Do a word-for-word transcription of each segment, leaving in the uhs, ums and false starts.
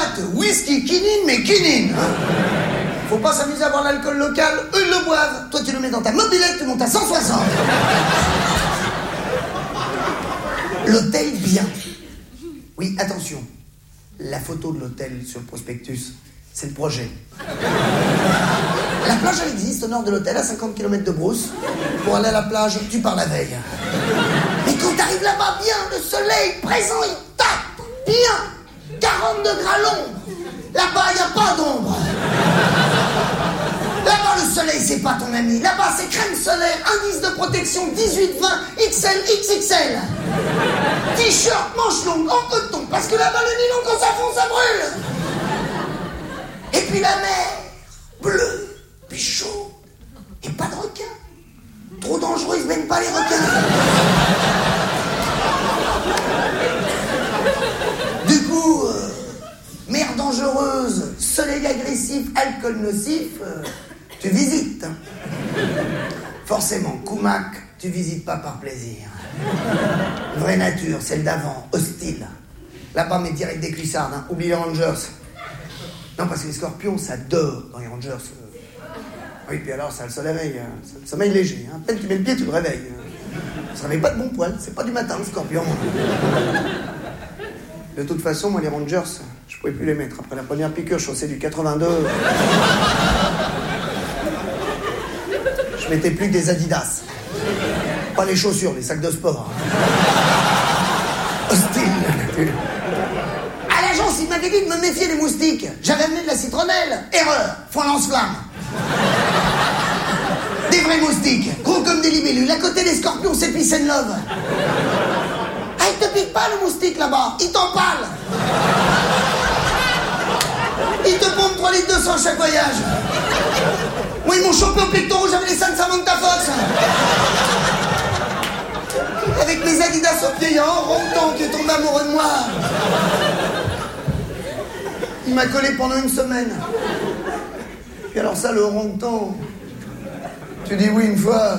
boîte, whisky, quinine, mais quinine. Faut pas s'amuser à boire l'alcool local, eux ils le boivent. Toi tu le mets dans ta mobilette, tu montes à cent soixante. L'hôtel bien. Oui, attention. La photo de l'hôtel sur le prospectus, c'est le projet. La plage, elle existe au nord de l'hôtel, à cinquante kilomètres de Brousse. Pour aller à la plage, tu pars la veille. Mais quand t'arrives là-bas, bien, le soleil présent, il tape, bien. quarante degrés à l'ombre. Là-bas, il n'y a pas d'ombre. Là-bas, le soleil, c'est pas ton ami. Là-bas, c'est crème solaire, indice de protection dix-huit vingt, X L, X X L. T-shirt, manche longue, en coton, parce que là-bas, le nylon, quand ça fond, ça brûle. Et puis la mer, bleue, puis chaud, et pas de requins. Trop dangereux, ils se baignent pas les requins. Du coup, euh, mer dangereuse, soleil agressif, alcool nocif, euh, tu visites. Forcément, Koumak, tu visites pas par plaisir. Vraie nature, celle d'avant, hostile. Là-bas, mais direct des cuissardes, hein. Oublie les Rangers. Non, parce que les scorpions, ça dort dans les Rangers. Oui, puis alors, ça le sommeil, ça le sommeil léger. Hein. À peine tu mets le pied, tu le réveilles. Ça se réveille pas de bon poil, c'est pas du matin, le scorpion. De toute façon, moi, les Rangers, je pouvais plus les mettre. Après la première piqûre, je chaussais du quatre-vingt-deux. Je mettais plus que des Adidas. Pas les chaussures, les sacs de sport. Hostile. À l'agence, il m'avait dit de me méfier des moustiques. J'avais amené de la citronnelle. Erreur. Foin lance-flamme. Des vrais moustiques, gros comme des libellules. À côté des scorpions, c'est peace and love. Ah, il te pique pas le moustique là-bas. Il t'empale. Il te pompe trois litres de sang chaque voyage. Moi, ils m'ont chopé au pectoral, j'avais les seins de Samantha Fox. Avec mes Adidas au pied, il y a un ronton qui est tombé amoureux de moi. Il m'a collé pendant une semaine. Puis alors ça, le ronton, tu dis oui une fois,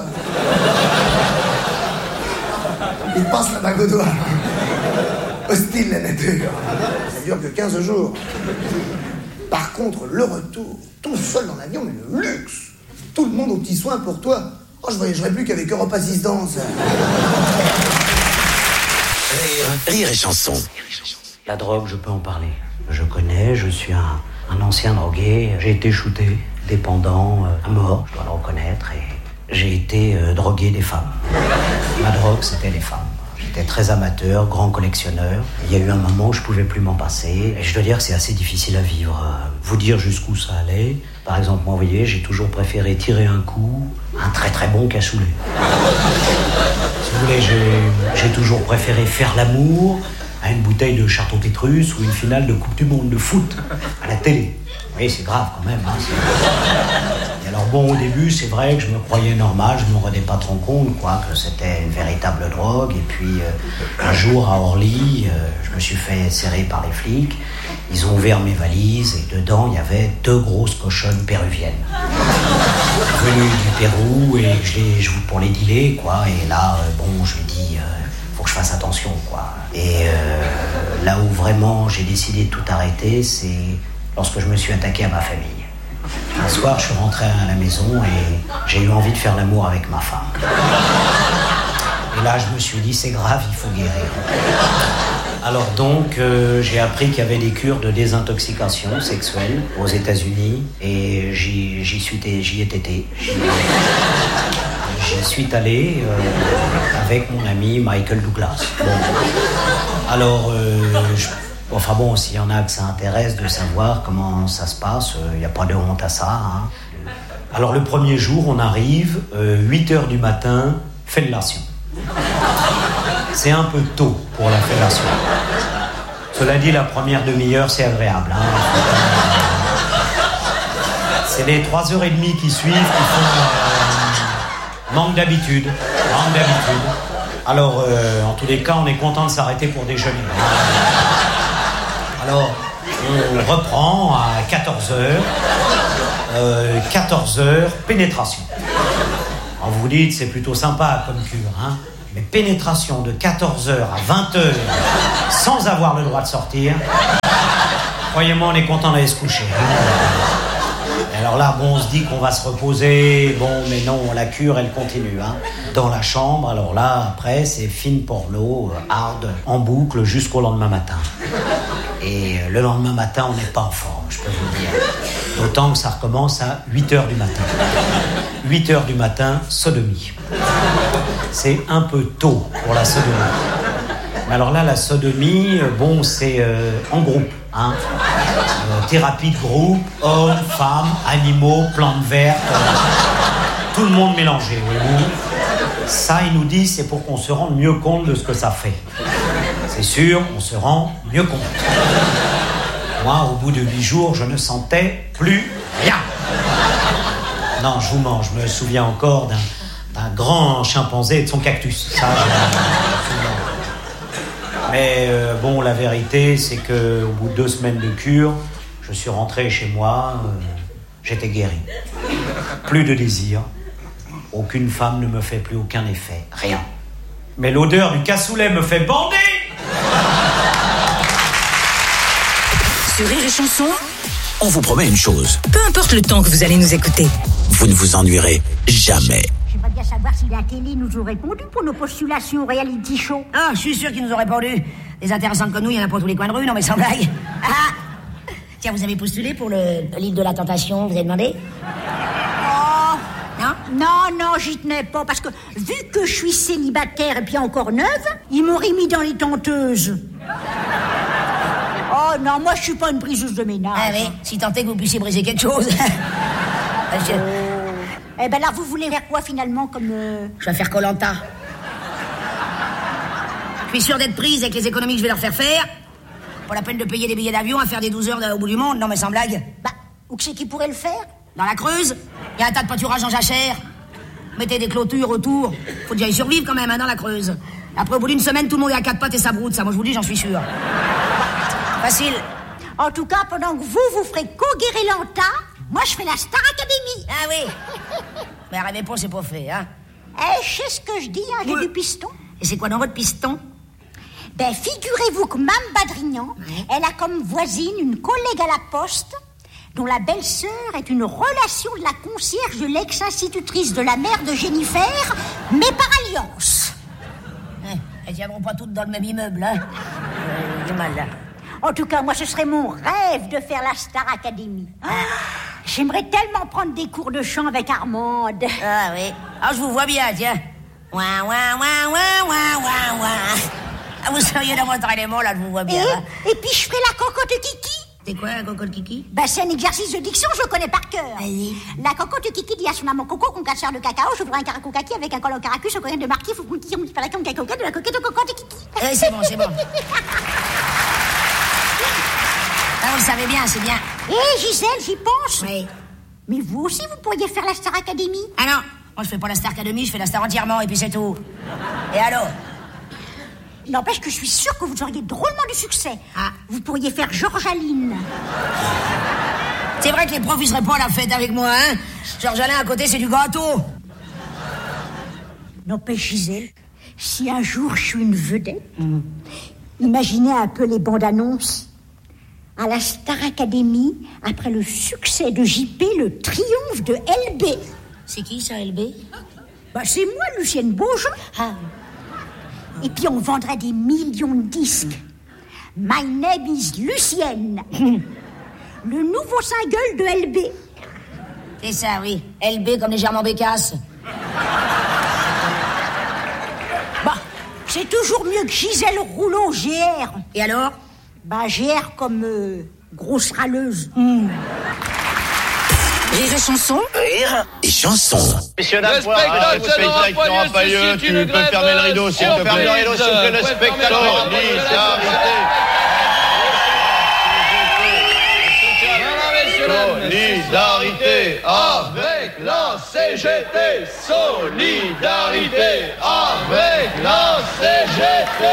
il passe la bague au doigt. Hostile la nature. Ça dure que quinze jours. Par contre, le retour, tout seul dans l'avion, mais le luxe. Tout le monde aux petits soins pour toi. Oh, je voyagerais plus qu'avec Europe Assistance. Rire, rire et chanson. La drogue, je peux en parler. Je connais, je suis un, un ancien drogué. J'ai été shooté, dépendant, euh, à mort, je dois le reconnaître. Et j'ai été euh, drogué des femmes. Ma drogue, c'était les femmes. J'étais très amateur, grand collectionneur. Il y a eu un moment où je pouvais plus m'en passer. Et je dois dire que c'est assez difficile à vivre. Vous dire jusqu'où ça allait. Par exemple, moi, vous voyez, j'ai toujours préféré tirer un coup, un très très bon cassoulet. Si vous voulez, j'ai, j'ai toujours préféré faire l'amour à une bouteille de Château Pétrus ou une finale de Coupe du Monde de foot à la télé. Oui, c'est grave quand même. Hein, c'est... Et alors bon, au début, c'est vrai que je me croyais normal, je ne me rendais pas trop compte, quoi, que c'était une véritable drogue. Et puis, euh, un jour, à Orly, euh, je me suis fait serrer par les flics. Ils ont ouvert mes valises et dedans, il y avait deux grosses cochonnes péruviennes. Venues du Pérou et je les, je, pour les dealer, quoi. Et là, euh, bon, je me dis... Euh, faut que je fasse attention, quoi. Et euh, là où vraiment j'ai décidé de tout arrêter, c'est lorsque je me suis attaqué à ma famille. Un soir, je suis rentré à la maison et j'ai eu envie de faire l'amour avec ma femme. Et là, je me suis dit, c'est grave, il faut guérir. Alors donc, euh, j'ai appris qu'il y avait des cures de désintoxication sexuelle aux États-Unis et j'y, j'y suis, j'y ai été. J'y, j'y suis allé euh, avec mon ami Michael Douglas. Bon. Alors, euh, je, enfin bon, s'il y en a que ça intéresse de savoir comment ça se passe, il euh, n'y a pas de honte à ça. Hein. Alors le premier jour, on arrive, euh, huit heures du matin, fellation. C'est un peu tôt pour la fellation. Cela dit, la première demi-heure, c'est agréable. Hein. C'est les trois heures et demie qui suivent qui font... Euh, manque d'habitude. Manque d'habitude. Alors, euh, en tous les cas, on est content de s'arrêter pour déjeuner. Alors, on reprend à quatorze heures. Euh, quatorze heures, pénétration. Alors, vous vous dites, c'est plutôt sympa comme cure, hein. Mais pénétration de quatorze heures à vingt heures sans avoir le droit de sortir, Croyez-moi, on est content d'aller se coucher. Hein. Alors là, bon, on se dit qu'on va se reposer. Bon, mais non, la cure, elle continue. Hein. Dans la chambre, alors là, après, c'est film porno, hard, en boucle, jusqu'au lendemain matin. Et le lendemain matin, on n'est pas en forme, je peux vous le dire. D'autant que ça recommence à huit heures du matin. huit heures du matin, sodomie. C'est un peu tôt pour la sodomie. Mais alors là, la sodomie, bon, c'est euh, en groupe. Hein. Euh, thérapie de groupe, hommes, femmes, animaux, plantes vertes, euh, tout le monde mélangé, voyez-vous. Ça, ils nous disent, c'est pour qu'on se rende mieux compte de ce que ça fait. C'est sûr, on se rend mieux compte. Moi, au bout de huit jours, je ne sentais plus rien. Non, je vous mens, je me souviens encore d'un, d'un grand chimpanzé et de son cactus. Ça, je me souviens. Mais euh, bon, la vérité, c'est qu'au bout de deux semaines de cure, je suis rentré chez moi, euh, j'étais guéri. Plus de désir, aucune femme ne me fait plus aucun effet, rien. Mais l'odeur du cassoulet me fait bander. Sur Rire et Chanson, on vous promet une chose. Peu importe le temps que vous allez nous écouter, vous ne vous ennuierez jamais. J'aimerais bien savoir si la télé nous aurait répondu pour nos postulations au reality show. Ah, je suis sûr qu'ils nous ont répondu. Des intéressantes comme nous, il y en a pour tous les coins de rue, non mais sans blague. Ah, tiens, vous avez postulé pour le, l'île de la tentation, vous avez demandé? Oh, non, non, non, j'y tenais pas, parce que vu que je suis célibataire et puis encore neuve, ils m'auraient mis dans les tenteuses. Oh non, moi je suis pas une briseuse de ménage. Ah oui, si tant est que vous puissiez briser quelque chose. je... Eh ben là, vous voulez faire quoi finalement comme... Euh... Je vais faire Koh-Lanta. Je suis sûr d'être prise avec les économies que je vais leur faire faire. Pas la peine de payer des billets d'avion à faire des douze heures au bout du monde, non mais sans blague. Bah, où que c'est qui pourrait le faire? Dans la Creuse, il y a un tas de pâturages en jachère. Mettez des clôtures autour. Faut déjà y survivre quand même, hein, dans la Creuse. Après, au bout d'une semaine, tout le monde est à quatre pattes et ça broute, ça. Moi, je vous dis, j'en suis sûr. Facile. En tout cas, pendant que vous, vous ferez Koh-Guéré-Lanta, moi, je fais la Star Academy. Ah oui. Mais rêvez pas, c'est pas fait, hein. Eh, je sais ce que je dis, hein, j'ai oui. du piston. Et c'est quoi dans votre piston? Ben, figurez-vous que Mme Badrignan, oui. elle a comme voisine une collègue à la poste dont la belle-sœur est une relation de la concierge de l'ex-institutrice de la mère de Jennifer, mais par alliance. Eh, elles tiendront pas toutes dans le même immeuble, hein. euh, du mal, là. En tout cas, moi, ce serait mon rêve de faire la Star Academy. Ah, j'aimerais tellement prendre des cours de chant avec Armande. Ah oui. Ah, je vous vois bien, tiens. Ouin, ouin, ouin, ouin, ouin, ouin, ouin. Ah, vous seriez dans votre élément, là, je vous vois bien. Et, hein. et puis, je ferai la cocotte Kiki. C'est quoi, un cocotte Kiki? Ben, c'est un exercice de diction, je le connais par cœur. Allez. La cocotte Kiki dit à son maman Coco qu'on casseur de cacao, je voudrais un caraco kaki avec un collant caracus, au coréen de marquis, faut qu'on tire un petit palacon de cocotte, de la coquette de cocotte Kiki. Euh, c'est bon, c'est bon. Ah, vous le savez bien, c'est bien. Hé, hey, Gisèle, j'y pense. Oui. Mais vous aussi, vous pourriez faire la Star Academy. Ah non, moi je fais pas la Star Academy, je fais la Star entièrement, et puis c'est tout. Et alors? N'empêche que je suis sûre que vous auriez drôlement du succès. Ah. Vous pourriez faire Georges Aline. C'est vrai que les profs, ils seraient pas à la fête avec moi, hein. Georges Alain, à côté, c'est du gâteau. N'empêche, Gisèle, si un jour je suis une vedette, mmh. imaginez un peu les bandes annonces. À la Star Academy, après le succès de J P, le triomphe de L B. C'est qui, ça, L B? Bah, c'est moi, Lucienne Beaujean. Ah. Et puis, on vendrait des millions de disques. My name is Lucienne. Le nouveau single de L B. C'est ça, oui. L B comme légèrement bécasse. Bah, c'est toujours mieux que Gisèle Rouleau, G R. Et alors? Bah, G R comme euh, grosse râleuse. Mmh. Rire et Chanson. Rire et Chanson. Monsieur, le spectacle n'aura pas lieu. Tu peux fermer le rideau, s'il te plaît. Ferme le rideau, s'il te plaît. Le spectacle solidarité avec la C G T. Solidarité avec la C G T.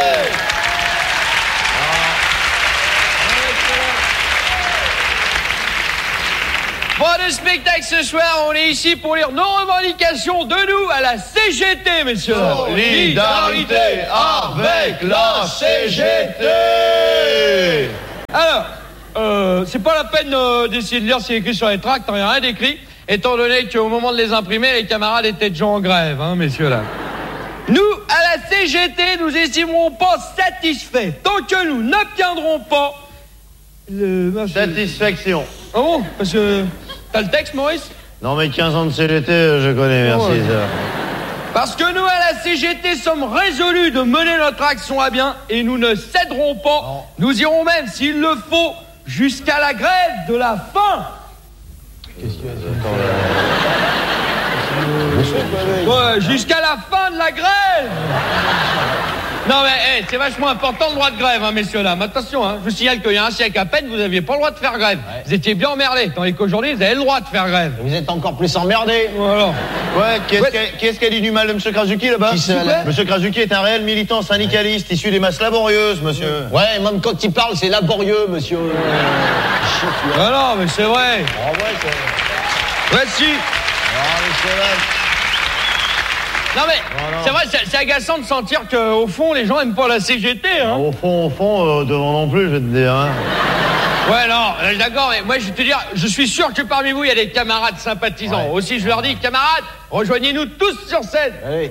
Pas de spectacle ce soir, on est ici pour lire nos revendications de nous à la C G T, messieurs. Solidarité avec la C G T. Alors, euh, c'est pas la peine euh, d'essayer de lire ce qui est écrit sur les tracts, il n'y a rien d'écrit, étant donné qu'au moment de les imprimer, les camarades étaient déjà en grève, hein, messieurs là. Nous, à la C G T, nous estimerons pas satisfaits tant que nous n'obtiendrons pas le... Satisfaction. Ah bon? Parce que... T'as le texte, Maurice? Non, mais quinze ans de C G T, je connais, merci. Oh, ouais. Parce que nous, à la C G T, sommes résolus de mener notre action à bien et nous ne céderons pas. Non. Nous irons même, s'il le faut, jusqu'à la grève de la faim. Qu'est-ce qu'il y a? Ouais, jusqu'à la fin de la grève. Non mais hey, c'est vachement important le droit de grève, hein, messieurs dames. Attention, hein, je vous signale qu'il y a un siècle à peine, vous n'aviez pas le droit de faire grève. Ouais. Vous étiez bien emmerdés, tandis qu'aujourd'hui, vous avez le droit de faire grève. Vous êtes encore plus emmerdés. Voilà. Ouais, qu'est-ce ouais. qu'elle qu qu a dit du mal de M. Krasuki là-bas? M. Krasuki est un réel militant syndicaliste, issu des masses laborieuses, monsieur. Ouais, même quand il parle, c'est laborieux, monsieur. Ah non, mais c'est vrai. Ah ouais, c'est... Ouais, si. Ah, monsieur dames. Non mais, non, non. C'est vrai, c'est agaçant de sentir qu'au fond, les gens aiment pas la C G T, hein. Ah, au fond, au fond, euh, devant non plus, je vais te dire, hein. Ouais, non, d'accord, mais moi, je vais te dire, je suis sûr que parmi vous, il y a des camarades sympathisants. Ouais. Aussi, je leur dis, camarades, rejoignez-nous tous sur scène. Allez.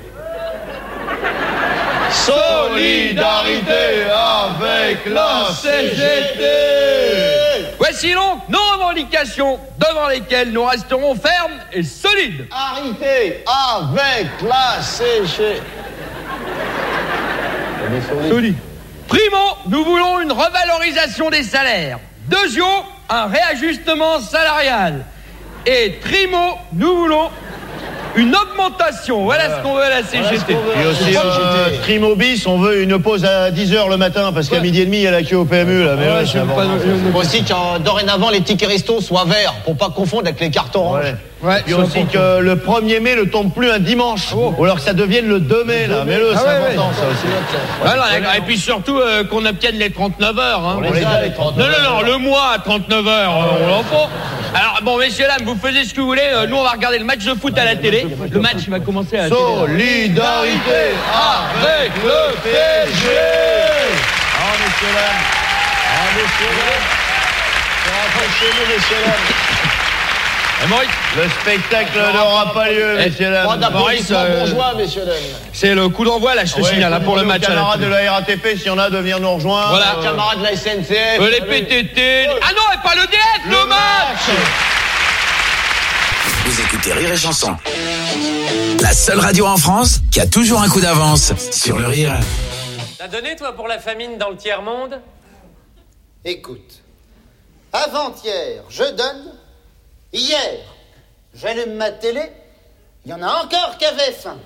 Solidarité avec la C G T. Voici donc nos revendications devant lesquelles nous resterons fermes et solides. Arrêtez avec la C G T. Solide. Primo, nous voulons une revalorisation des salaires. Deuxio, un réajustement salarial. Et trimo, nous voulons une augmentation. Voilà, voilà ce qu'on veut à la C G T. Voilà et aussi, euh, Trimobis, on veut une pause à dix heures le matin, parce qu'à ouais. midi et demi, il y a la queue au P M U, là. Mais ouais, ouais, je pas, il faut aussi que dorénavant, les tickets resto soient verts, pour pas confondre avec les cartes oranges. Ouais. Ouais, et aussi que le premier mai ne tombe plus un dimanche, oh. ou alors que ça devienne le deux mai, là. Mais le, ah c'est ouais, important, ouais. ça aussi. Ouais, alors, et puis surtout, euh, qu'on obtienne les trente-neuf heures. Hein. On les a, les trente-neuf non, non, non, le mois à trente-neuf heures, euh, on l'en faut. Alors, bon, messieurs, dames, vous faisiez ce que vous voulez. Euh, nous, on va regarder le match de foot à la télé. Le match, il va commencer à la Solidarité avec le P S G. Ah, messieurs, dames. Ah, messieurs, dames. Rapprochez-nous, messieurs, dames. Et Maurice, le spectacle n'aura pas lieu, messieurs, dames. Pas d'applaudissements euh, bourgeois, messieurs, dames. C'est le coup d'envoi, là, je te ouais, signale, là, pour le match. Les camarades de la R A T P, s'il y en a, de venir nous rejoindre. Voilà. Les camarades de la S N C F. Euh, les P T T. Euh, ah non, et pas le D F, le, le match. Vous écoutez Rire et Chanson. La seule radio en France qui a toujours un coup d'avance sur le rire. T'as donné, toi, pour la famine dans le tiers-monde? Écoute, avant-hier, je donne. Hier, j'allume ma télé, il y en a encore qui avaient faim.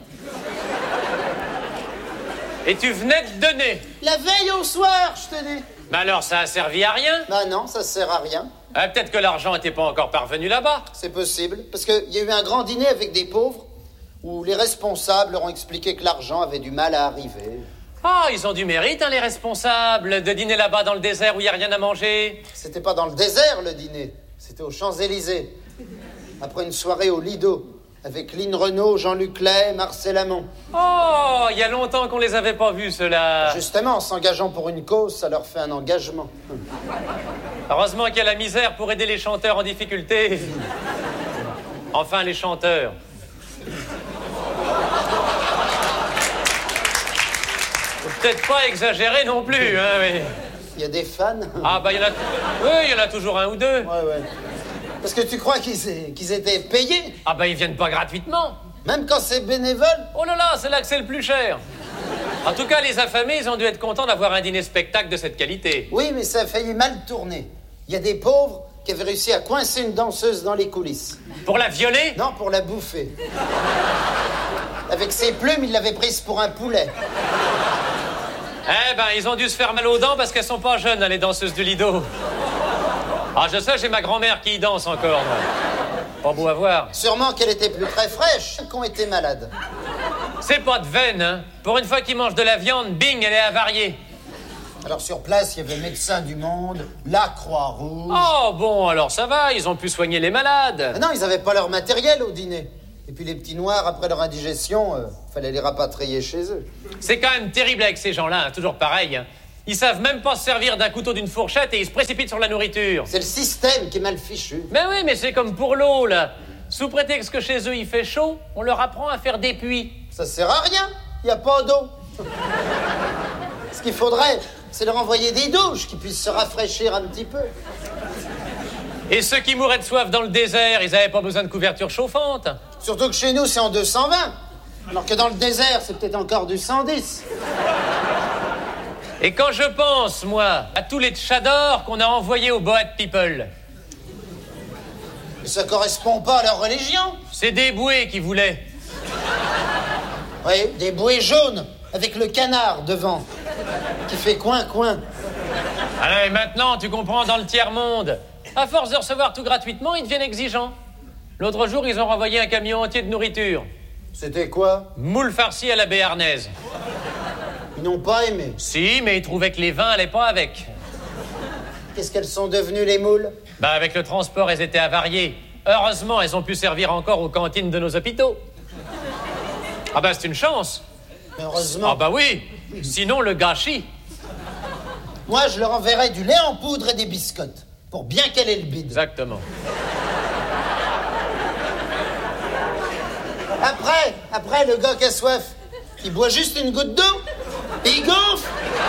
Et tu venais de donner? La veille au soir, je te dis. Bah alors, ça a servi à rien? Bah non, ça sert à rien. Ah, peut-être que l'argent n'était pas encore parvenu là-bas. C'est possible, parce qu'il y a eu un grand dîner avec des pauvres, où les responsables leur ont expliqué que l'argent avait du mal à arriver. Ah, ils ont du mérite, hein, les responsables, de dîner là-bas dans le désert où il n'y a rien à manger. C'était pas dans le désert, le dîner. C'était aux Champs-Élysées. Après une soirée au Lido, avec Lynn Renault, Jean-Luc Lay, Marcel Amont. Oh, il y a longtemps qu'on les avait pas vus, ceux-là. Justement, en s'engageant pour une cause, ça leur fait un engagement. Heureusement qu'il y a la misère pour aider les chanteurs en difficulté. Enfin, les chanteurs. Faut peut-être pas exagérer non plus, hein, mais... Il y a des fans. Ah, bah, il y en a... Oui, il y en a toujours un ou deux. Ouais, ouais. Parce que tu crois qu'ils qu'ils étaient payés? Ah, bah, ils viennent pas gratuitement. Même quand c'est bénévole? Oh là là, c'est là que c'est le plus cher. En tout cas, les affamés, ils ont dû être contents d'avoir un dîner-spectacle de cette qualité. Oui, mais ça a failli mal tourner. Il y a des pauvres qui avaient réussi à coincer une danseuse dans les coulisses. Pour la violer? Non, pour la bouffer. Avec ses plumes, il l'avait prise pour un poulet. Eh ben, ils ont dû se faire mal aux dents parce qu'elles sont pas jeunes, hein, les danseuses du Lido. Ah, je sais, j'ai ma grand-mère qui y danse encore, moi. Pas beau à voir. Sûrement qu'elle était plus très fraîche qu'on était malade. C'est pas de veine, hein. Pour une fois qu'ils mangent de la viande, bing, elle est avariée. Alors sur place, il y avait Médecins du Monde, la Croix-Rouge... Oh, bon, alors ça va, ils ont pu soigner les malades. Ah non, ils avaient pas leur matériel au dîner. Et puis les petits noirs, après leur indigestion, euh, fallait les rapatrier chez eux. C'est quand même terrible avec ces gens-là, hein, toujours pareil. Hein. Ils savent même pas se servir d'un couteau, d'une fourchette et ils se précipitent sur la nourriture. C'est le système qui est mal fichu. Mais oui, mais c'est comme pour l'eau, là. Sous prétexte que chez eux il fait chaud, on leur apprend à faire des puits. Ça sert à rien, il n'y a pas d'eau. Ce qu'il faudrait, c'est leur envoyer des douches qui puissent se rafraîchir un petit peu. Et ceux qui mouraient de soif dans le désert, ils avaient pas besoin de couverture chauffante. Surtout que chez nous, c'est en deux cent vingt. Alors que dans le désert, c'est peut-être encore du cent dix. Et quand je pense, moi, à tous les tchadors qu'on a envoyés aux Boat People... Ça correspond pas à leur religion. C'est des bouées qui voulaient. Oui, des bouées jaunes, avec le canard devant, qui fait coin-coin. Allez, maintenant, tu comprends, dans le tiers-monde, à force de recevoir tout gratuitement, ils deviennent exigeants. L'autre jour, ils ont renvoyé un camion entier de nourriture. C'était quoi? Moules farcies à la béarnaise. Ils n'ont pas aimé. Si, mais ils trouvaient que les vins allaient pas avec. Qu'est-ce qu'elles sont devenues, les moules? Bah, avec le transport, elles étaient avariées. Heureusement, elles ont pu servir encore aux cantines de nos hôpitaux. Ah bah, c'est une chance. Heureusement. Ah bah oui. Sinon, le gâchis. Moi, je leur enverrai du lait en poudre et des biscottes, pour bien caler le bide. Exactement. Après, après, le gars qui a soif, il boit juste une goutte d'eau, et il gonfle.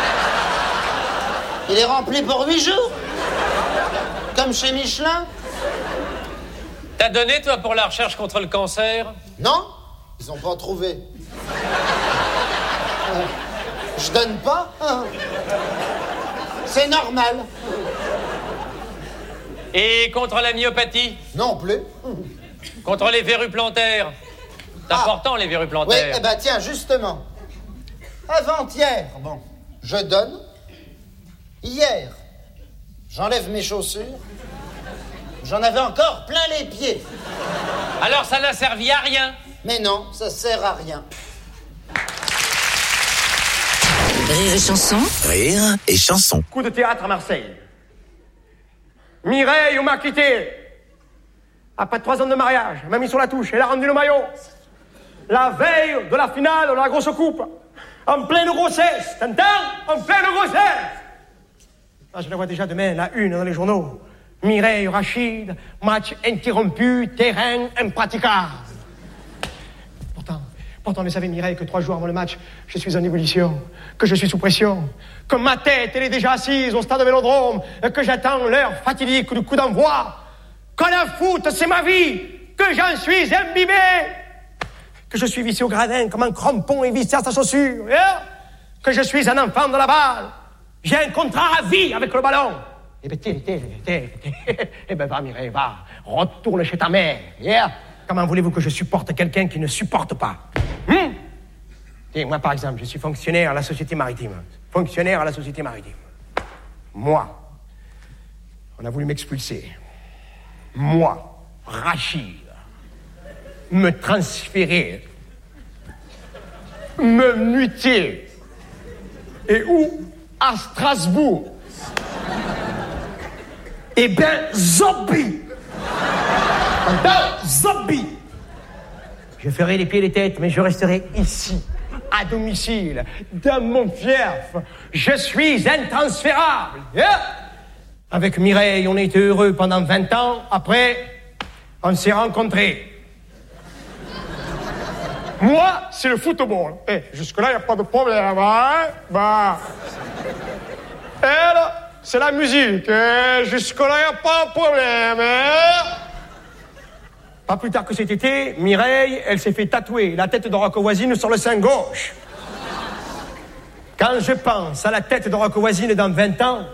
Il est rempli pour huit jours. Comme chez Michelin. T'as donné, toi, pour la recherche contre le cancer? Non, ils ont pas trouvé. Euh, je donne pas, hein. C'est normal. Et contre la myopathie? Non plus. Contre les verrues plantaires? C'est Ah. important, les verrues Oui, plantaires. eh ben tiens, justement. Avant-hier, bon, je donne. Hier, j'enlève mes chaussures. J'en avais encore plein les pieds. Alors ça n'a servi à rien? Mais non, ça sert à rien. Rire et chanson. Rire et chanson. Coup de théâtre à Marseille. Mireille, on m'a quitté. Après trois ans de mariage, elle m'a mis sur la touche, elle a rendu le maillot. La veille de la finale de la grosse coupe. En pleine grossesse, t'entends? En pleine grossesse. Ah, je la vois déjà demain, la une dans les journaux. Mireille Rachid, match interrompu, terrain impraticable. Pourtant, pourtant, vous savez, Mireille, que trois jours avant le match, je suis en ébullition, que je suis sous pression, que ma tête, elle est déjà assise au stade Vélodrome, que j'attends l'heure fatidique du coup d'envoi, que la foot, c'est ma vie, que j'en suis imbibé, que je suis vissé au gradin comme un crampon et vissé à sa chaussure, hein? Que je suis un enfant de la balle, j'ai un contrat à vie avec le ballon. Eh ben, t'es, t'es, t'es, t'es. Eh ben, va, Mireille, va. Retourne chez ta mère. Yeah. Comment voulez-vous que je supporte quelqu'un qui ne supporte pas? Hum? Et moi, par exemple, je suis fonctionnaire à la Société Maritime. Fonctionnaire à la Société Maritime. Moi, on a voulu m'expulser. Moi, Rachid, me transférer, me muter. Et où? À Strasbourg. Eh ben, zombie. Zombie. Je ferai les pieds et les têtes, mais je resterai ici, à domicile, dans mon fief. Je suis intransférable. Yeah. Avec Mireille, on a été heureux pendant vingt ans. Après, on s'est rencontrés. Moi, c'est le football. Eh, jusque-là, il n'y a pas de problème, hein? Bah. Elle, c'est la musique. Eh, jusque-là, il n'y a pas de problème, hein? Pas plus tard que cet été, Mireille, elle s'est fait tatouer la tête de Rocco Voisine sur le sein gauche. Quand je pense à la tête de Rocco Voisine dans vingt ans...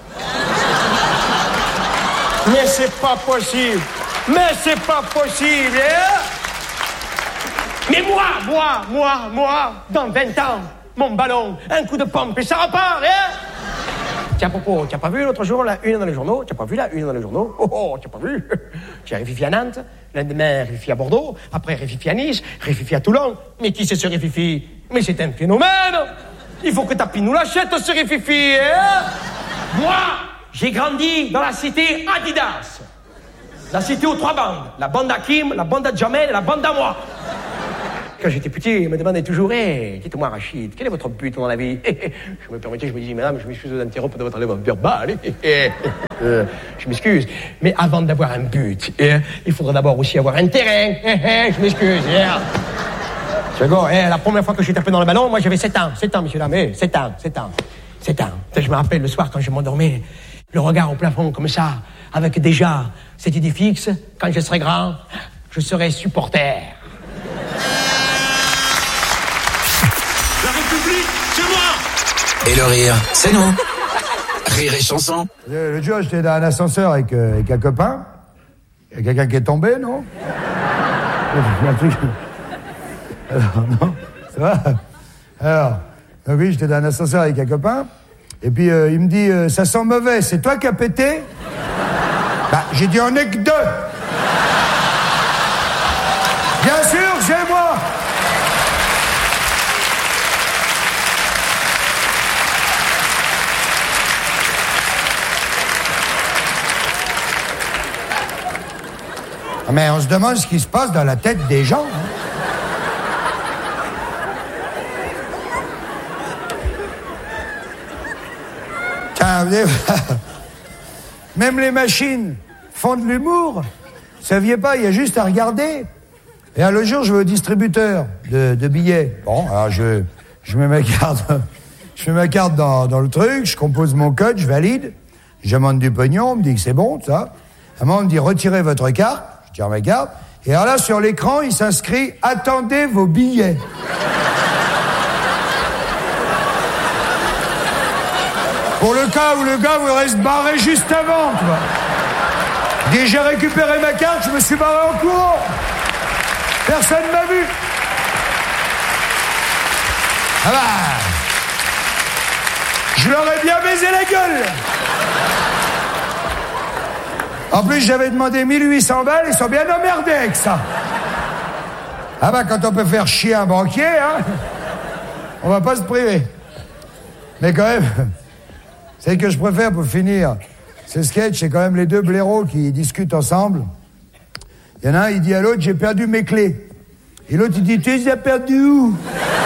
Mais c'est pas possible. Mais c'est pas possible, hein? Mais moi, moi, moi, moi, dans vingt ans, mon ballon, un coup de pompe et ça repart, hein? Tiens, Popo, tu n'as pas vu l'autre jour la une dans les journaux? Tu n'as pas vu la une dans les journaux? Oh, oh, tu n'as pas vu? J'ai Rififi à Nantes, lendemain Rififi à Bordeaux, après Rififi à Nice, Rififi à Toulon. Mais qui c'est ce Rififi? Mais c'est un phénomène! Il faut que Tapi nous l'achète, ce Rififi, hein? Moi, j'ai grandi dans la cité Adidas. La cité aux trois bandes. La bande à Kim, la bande à Jamel et la bande à moi. quand j'étais petit, il me demandait toujours, hé, hey, dites-moi Rachid, quel est votre but dans la vie? Je me permettais, je me dis, madame, je m'excuse d'interrompre de votre élève verbal. euh, je m'excuse. Mais avant d'avoir un but, eh, il faudra d'abord aussi avoir un terrain. Je m'excuse. Yeah. C'est bon, eh, la première fois que j'ai tapé dans le ballon, moi j'avais sept ans. sept ans, monsieur dames, eh, sept ans, sept ans. sept ans. Je me rappelle le soir quand je m'endormais, le regard au plafond comme ça, avec déjà cette idée fixe, quand je serai grand, je serai supporter. La République, c'est moi. Et le rire, c'est nous. Rire et chanson. Le jour, j'étais dans un ascenseur avec, euh, avec un copain. Il y a quelqu'un qui est tombé, non? Un truc... Alors, non, ça va? Alors, donc oui, j'étais dans un ascenseur avec un copain. Et puis, euh, il me dit, euh, ça sent mauvais, c'est toi qui as pété? Bah, j'ai dit, on est que deux. Bien sûr, c'est moi. Mais on se demande ce qui se passe dans la tête des gens. Hein. Tiens, même les machines font de l'humour. Vous saviez pas, il y a juste à regarder. Et un le jour, je vais au distributeur de, de billets. Bon, alors je, je mets ma carte, je mets ma carte dans, dans le truc, je compose mon code, je valide. Je demande du pognon, on me dit que c'est bon, tout ça. À un moment, on me dit retirez votre carte. Je tire ma carte. Et alors là, sur l'écran, il s'inscrit « Attendez vos billets ». Pour le cas où le gars voudrait se barrer juste avant, tu vois. Dès que j'ai récupéré ma carte, je me suis barré en courant. Personne m'a vu. Ah bah... Je leur ai bien baisé la gueule. En plus, j'avais demandé mille huit cents balles, ils sont bien emmerdés avec ça. Ah bah, quand on peut faire chier un banquier, hein, on va pas se priver. Mais quand même, celle que je préfère pour finir ce sketch, c'est quand même les deux blaireaux qui discutent ensemble. Il y en a un, il dit à l'autre, j'ai perdu mes clés. Et l'autre, il dit, tu les as perdues où?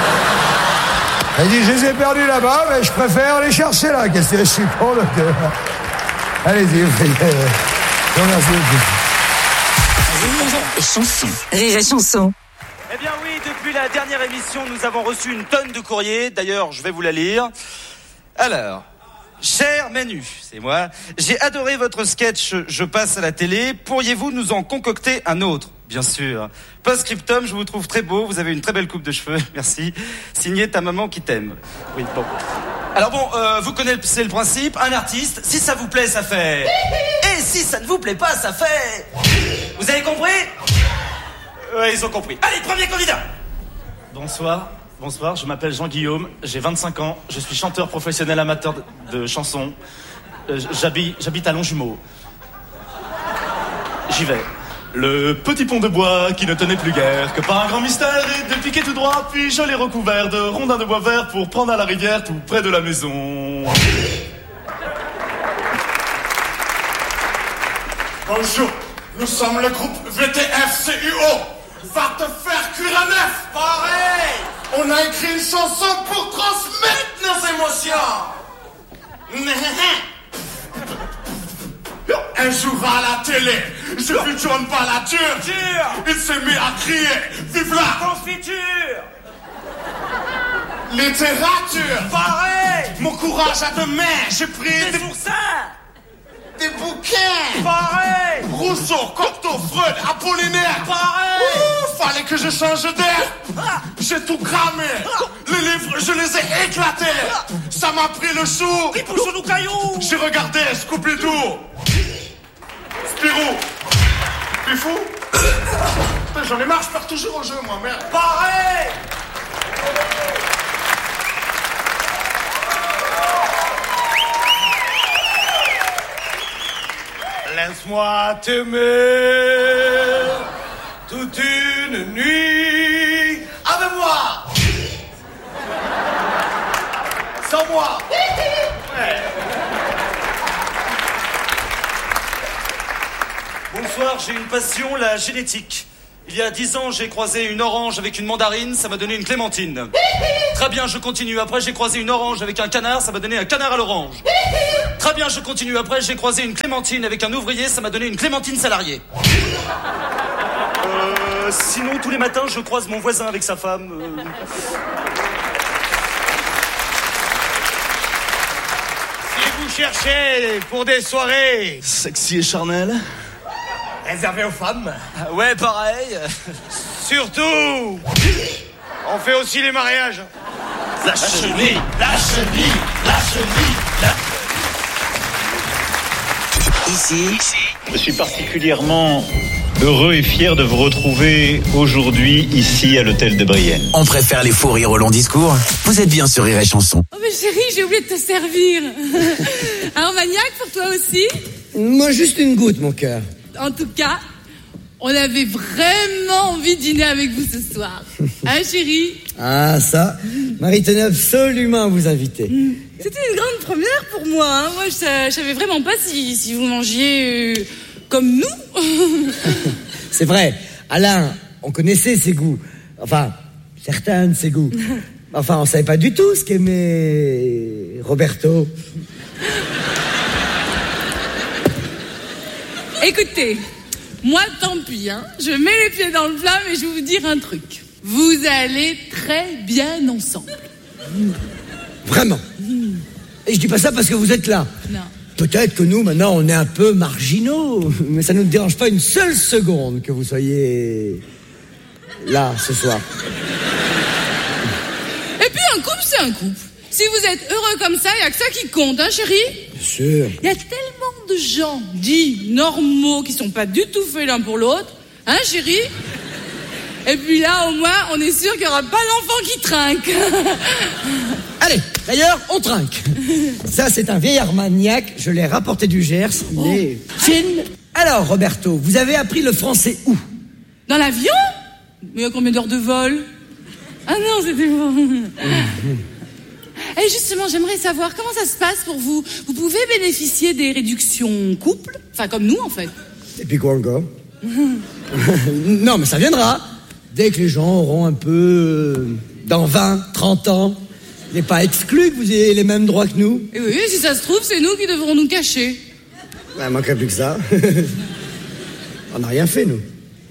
Il dit, je les ai perdues là-bas, mais je préfère les chercher là. Qu'est-ce que je suis con, donc... Allez-y, merci beaucoup. Rire et chanson. Rire et chanson. Eh bien oui, depuis la dernière émission, nous avons reçu une tonne de courriers. D'ailleurs, je vais vous la lire. Alors, cher Manu, c'est moi. J'ai adoré votre sketch « Je passe à la télé ». Pourriez-vous nous en concocter un autre? Bien sûr. Post-scriptum, je vous trouve très beau. Vous avez une très belle coupe de cheveux. Merci. Signé ta maman qui t'aime. Oui, bon. Alors bon, euh, vous connaissez le principe. Un artiste, si ça vous plaît, ça fait... Et si ça ne vous plaît pas, ça fait... Vous avez compris? Ouais, ils ont compris. Allez, premier candidat. Bonsoir. Bonsoir, je m'appelle Jean-Guillaume, j'ai vingt-cinq ans, je suis chanteur professionnel amateur de, de chansons. Euh, j'habite, j'habite à Longjumeau. J'y vais. Le petit pont de bois qui ne tenait plus guère que par un grand mystère et de piquer tout droit, puis je l'ai recouvert de rondins de bois vert pour prendre à la rivière tout près de la maison. Bonjour, nous sommes le groupe V T F C U O. Va te faire cuire un œuf. Pareil. On a écrit une chanson pour transmettre nos émotions. Un jour à la télé, j'ai vu John Balladur. Il s'est mis à crier vive la confiture. Littérature. Pareil. Mon courage à deux mains, j'ai pris des, des oursins. Des bouquins. Pareil. Rousseau, Cocteau, Freud, Apollinaire. Pareil. Ouh, fallait que je change d'air. J'ai tout cramé. Les livres, je les ai éclatés. Ça m'a pris le chou. Qui pousse nos cailloux. J'ai regardé Scooby-Doo. Spirou. Pifou. J'en ai marre, je perds toujours au jeu, moi, merde. Pareil. Laisse-moi t'aimer toute une nuit avec moi. Sans moi. Ouais. Bonsoir, j'ai une passion, la génétique. Il y a dix ans, j'ai croisé une orange avec une mandarine, ça m'a donné une clémentine. Très bien, je continue. Après, j'ai croisé une orange avec un canard, ça m'a donné un canard à l'orange. Très bien, je continue. Après, j'ai croisé une clémentine avec un ouvrier, ça m'a donné une clémentine salariée. Euh, sinon, tous les matins, je croise mon voisin avec sa femme. Euh... Si vous cherchez pour des soirées sexy et charnelles, réservées aux femmes. Ah ouais, pareil. Surtout, on fait aussi les mariages. La chenille, la chenille, la chenille, la... Ici, je suis particulièrement heureux et fier de vous retrouver aujourd'hui ici à l'hôtel de Brienne. On préfère les fous rires au long discours. Vous êtes bien sur Rire et Chanson. Oh mais chérie, j'ai oublié de te servir. Un Armagnac pour toi aussi? Moi, juste une goutte, mon cœur. En tout cas, on avait vraiment envie de dîner avec vous ce soir. Hein, chérie? Ah, ça, Marie tenait absolument à vous inviter. C'était une grande première pour moi. Hein. Moi, je, je savais vraiment pas si, si vous mangiez euh, comme nous. C'est vrai. Alain, on connaissait ses goûts. Enfin, certains de ses goûts. Enfin, on savait pas du tout ce qu'aimait Roberto. Écoutez, moi, tant pis, hein. Je mets les pieds dans le plat, mais je vais vous dire un truc. Vous allez très bien ensemble. Vraiment. Et je dis pas ça parce que vous êtes là. Non. Peut-être que nous, maintenant, on est un peu marginaux, mais ça ne nous dérange pas une seule seconde que vous soyez là, ce soir. Et puis, un couple, c'est un couple. Si vous êtes heureux comme ça, il n'y a que ça qui compte, hein, chérie? Bien sûr. Il y a tellement de gens dits normaux qui sont pas du tout faits l'un pour l'autre, hein, chérie? Et puis là, au moins, on est sûr qu'il n'y aura pas d'enfant qui trinque. Allez, d'ailleurs, on trinque. Ça, c'est un vieil Armagnac, je l'ai rapporté du Gers, il oh. est fine. Alors, Roberto, vous avez appris le français où? Dans l'avion? Mais il y a combien d'heures de vol? Ah non, c'était bon. Et justement, j'aimerais savoir comment ça se passe pour vous. Vous pouvez bénéficier des réductions couple? Enfin, comme nous, en fait. Et puis quoi encore? Non, mais ça viendra. Dès que les gens auront un peu... Euh, dans vingt, trente ans, il n'est pas exclu que vous ayez les mêmes droits que nous. Et oui, si ça se trouve, c'est nous qui devrons nous cacher. Il ne manquerait plus que ça. On n'a rien fait, nous.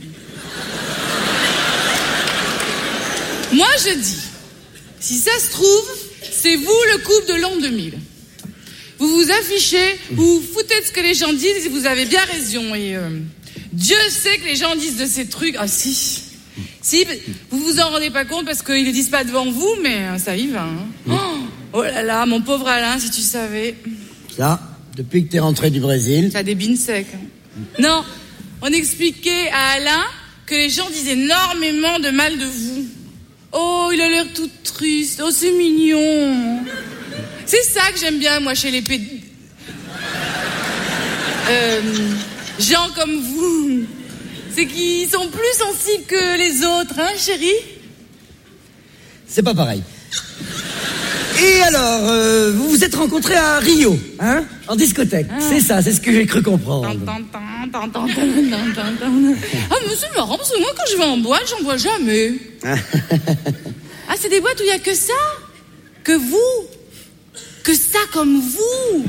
Moi, je dis, si ça se trouve, c'est vous le couple de l'an deux mille. Vous vous affichez, vous vous foutez de ce que les gens disent et vous avez bien raison. Et euh, Dieu sait que les gens disent de ces trucs. Ah si, si, vous vous en rendez pas compte parce qu'ils le disent pas devant vous, mais ça y va. Hein. Oh, oh là là, mon pauvre Alain, si tu savais. Ça, depuis que t'es rentré du Brésil. T'as des bines secs. Hein. Non, on expliquait à Alain que les gens disent énormément de mal de vous. Oh, il a l'air tout triste. Oh, c'est mignon. C'est ça que j'aime bien, moi, chez les P... Euh, gens comme vous. C'est qu'ils sont plus sensibles que les autres, hein, chérie? C'est pas pareil. Et alors, euh, vous vous êtes rencontrés à Rio, hein? En discothèque. Ah. C'est ça, c'est ce que j'ai cru comprendre. Ah, mais c'est marrant, parce que moi, quand je vais en boîte, j'en bois jamais. Ah, c'est des boîtes où il n'y a que ça? Que vous? Que ça comme vous?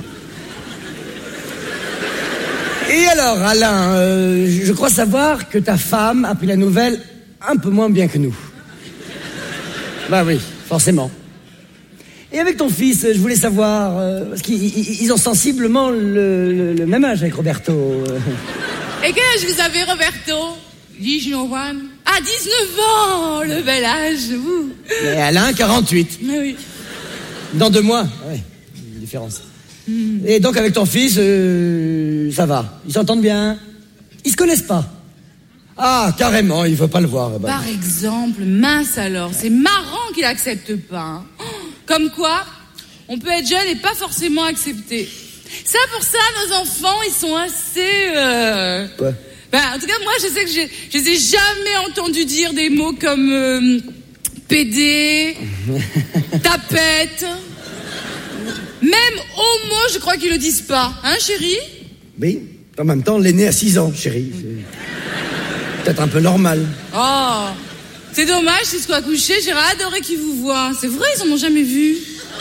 Et alors, Alain, euh, je crois savoir que ta femme a pris la nouvelle un peu moins bien que nous. Bah oui, forcément. Et avec ton fils, je voulais savoir, euh, parce qu'ils ils ont sensiblement le, le, le même âge avec Roberto. Et quel âge vous avez, Roberto? dix-neuf ans. Ah, dix-neuf ans, le bel âge, vous. Et Alain, quarante-huit. Mais oui. Dans deux mois, ouais, une différence. Mm. Et donc avec ton fils, euh, ça va. Ils s'entendent bien. Ils se connaissent pas. Ah, carrément, il veut pas le voir. Bah. Par exemple, mince alors, c'est marrant qu'il accepte pas. Hein. Comme quoi, on peut être jeune et pas forcément accepter. Ça, pour ça, nos enfants, ils sont assez... Euh... Ouais. Ben, en tout cas, moi, je sais que j'ai, je les ai jamais entendus dire des mots comme euh, pédé, tapette, même homo, je crois qu'ils le disent pas. Hein, chérie? Oui, en même temps, l'aîné a six ans, chérie. Peut-être un peu normal. Oh, c'est dommage, s'ils soient couchés, j'aurais adoré qu'ils vous voient. C'est vrai, ils en ont jamais vu.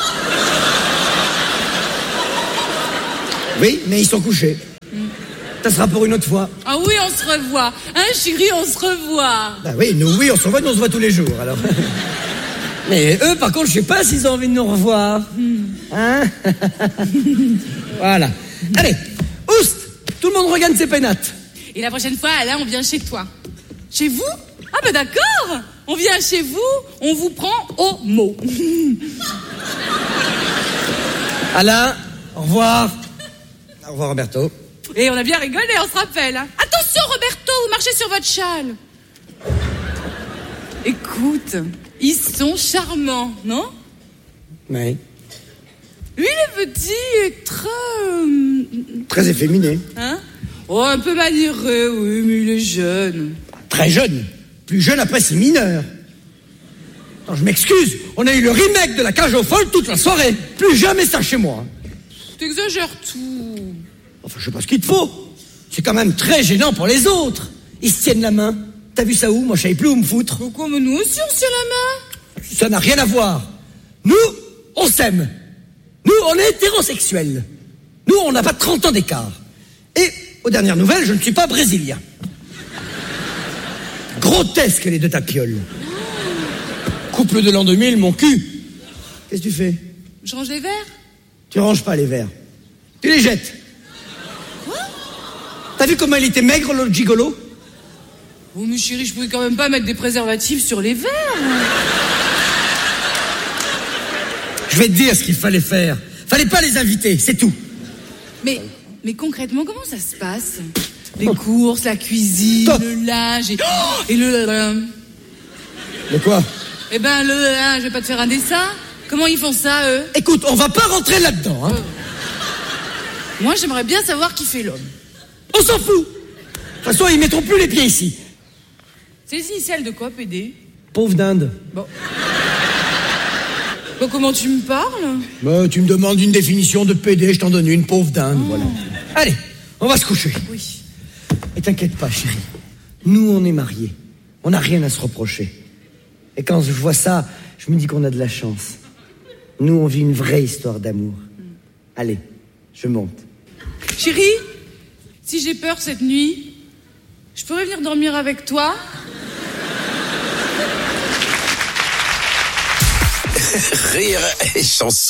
Oui, mais ils sont couchés. Mm. Ça sera pour une autre fois. Ah oui, on se revoit. Hein, chérie, on se revoit. Bah oui, nous, oui, on se revoit, nous, on se voit tous les jours, alors. Mais eux, par contre, je sais pas s'ils ont envie de nous revoir. Mm. Hein? Voilà. Allez, oust! Tout le monde regarde ses pénates. Et la prochaine fois, Alain, on vient chez toi. Chez vous? Ah ben d'accord. On vient chez vous, on vous prend au mot. Alain, au revoir. Au revoir, Roberto. Et on a bien rigolé, on se rappelle. Hein. Attention, Roberto, vous marchez sur votre châle. Écoute, ils sont charmants, non? Oui. Lui, le petit, est très... Euh... Très efféminé. Hein? Oh, un peu maniéré, oui, mais il est jeune. Très jeune. Plus jeune, après, c'est mineur. Non, je m'excuse, on a eu le remake de La Cage aux Folles toute la soirée. Plus jamais ça chez moi. T'exagères tout. Enfin, je sais pas ce qu'il te faut. C'est quand même très gênant pour les autres. Ils se tiennent la main. T'as vu ça où? Moi, je savais plus où me foutre. Pourquoi? Mais nous aussi, on se tient la main. Ça n'a rien à voir. Nous, on s'aime. Nous, on est hétérosexuels. Nous, on n'a pas trente ans d'écart. Et, aux dernières nouvelles, je ne suis pas brésilien. Grotesque, les deux tapioles. Couple de l'an deux mille, mon cul. Qu'est-ce que tu fais? Je range les verres. Tu ranges pas les verres. Tu les jettes. Quoi? T'as vu comment il était maigre, le gigolo? Oh, mais chérie, je pouvais quand même pas mettre des préservatifs sur les verres. Je vais te dire ce qu'il fallait faire. Fallait pas les inviter, c'est tout. Mais, mais concrètement, comment ça se passe? Les courses, la cuisine, Top. le linge et, oh, et le... Euh... Le quoi? Eh ben, le... Hein, je vais pas te faire un dessin. Comment ils font ça, eux? Écoute, on va pas rentrer là-dedans, hein. Euh... Moi, j'aimerais bien savoir qui fait l'homme. On s'en fout. De toute façon, ils mettront plus les pieds ici. C'est les initiales de quoi, P D? Pauvre dinde. Bon. Bon, comment tu me parles? Bah, tu me demandes une définition de P D, je t'en donne une, pauvre dinde, oh. Voilà. Allez, on va se coucher. Oui. Et t'inquiète pas, chérie. Nous, on est mariés. On n'a rien à se reprocher. Et quand je vois ça, je me dis qu'on a de la chance. Nous, on vit une vraie histoire d'amour. Mm. Allez, je monte. Chérie, si j'ai peur cette nuit, je pourrais venir dormir avec toi? Rire et chanson.